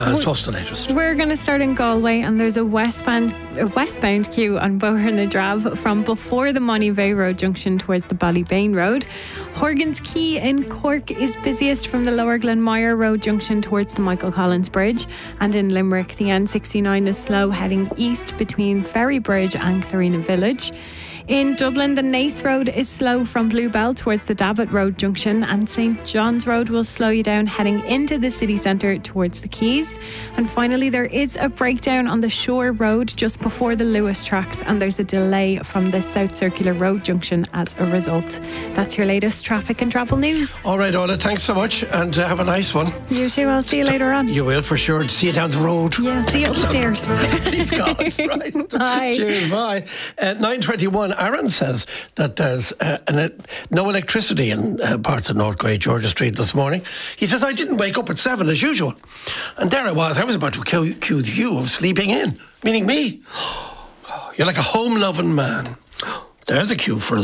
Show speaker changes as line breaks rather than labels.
What's the latest?
We're going to start in Galway, and there's a westbound queue on Boher na Drab from before the Monivea Road junction towards the Ballybane Road. Horgan's Quay in Cork is busiest from the Lower Glenmire Road junction towards the Michael Collins Bridge. And in Limerick, the N69 is slow heading east between Ferrybridge and Clarina Village. In Dublin, the Naas Road is slow from Bluebell towards the Davit Road junction, and St John's Road will slow you down heading into the city centre towards the Quays. And finally, there is a breakdown on the Shore Road just before the Lewis tracks, and there's a delay from the South Circular Road junction as a result. That's your latest traffic and travel news.
All right, Ola, thanks so much, and have a nice one.
You too. I'll see you later on.
You will, for sure. See you down the road.
Yeah, see you upstairs.
Please God, right.
Bye.
Cheers, bye. 9:21. Aaron says that there's no electricity in parts of North Great Georgia Street this morning. He says, I didn't wake up at 7 as usual. And there I was about to accuse you of sleeping in, meaning me. You're like a home-loving man. There's a cue for us.